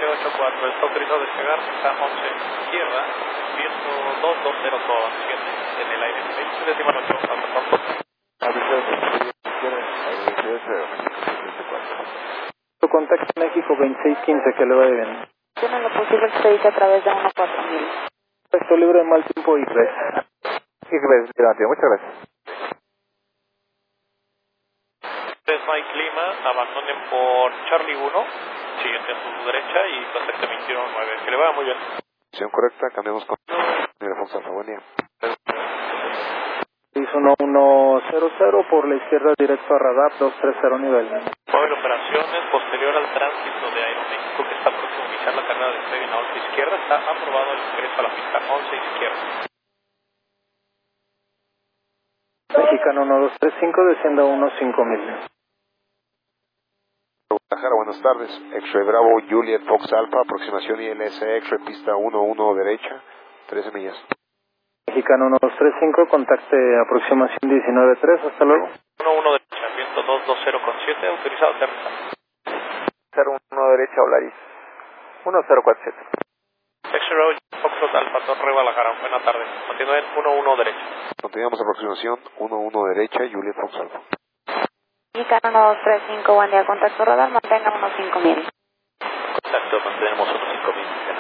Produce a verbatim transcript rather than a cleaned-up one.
ocho cuatro, está autorizado a despegar, está once izquierda, viento dos dos cero con siete en el aire, veinte décimal ocho, hasta pronto. Su contacto México veintiséis quince, que le vaya bien. Tiene lo posible que se dice a través de uno cuatro mil. Perfecto, libre de mal tiempo y tres. Y gracias, gracias, muchas gracias. tres Mike Lima, abandonen por Charlie uno, siguiente a su derecha y contacte veintiuno nueve, que le vaya muy bien. Acción correcta, cambiamos con el Fox Alfa, buen día. uno uno cero cero por la izquierda directo a radar dos tres cero nivel. Móvil operaciones, posterior al tránsito de Aeroméxico que está próximo a iniciar la carrera de despegue en la once izquierda, está aprobado el ingreso a la pista once izquierda. Mexicano uno dos tres cinco, descienda uno cinco mil. Guadalajara, buenas tardes. X-Ray Bravo, Juliet, Fox Alpha, aproximación I L S, X-Ray pista uno uno derecha, trece millas. Mexicano uno dos tres cinco, contacte aproximación diecinueve tres, hasta luego. uno uno derecha, viento dos dos cero con siete, autorizado a aterrizar. cero uno derecha, Olaris. uno cero cuatro siete. X-Ray Fox Alpha, Torre Guadalajara, buena tarde. Continúen uno uno derecha. Continuamos aproximación uno uno derecha, Juliet, Fox Alpha. Mexicano uno dos tres cinco, buen día, contacto radar, mantenga uno cinco mil. Contacto, mantenemos uno cinco mil.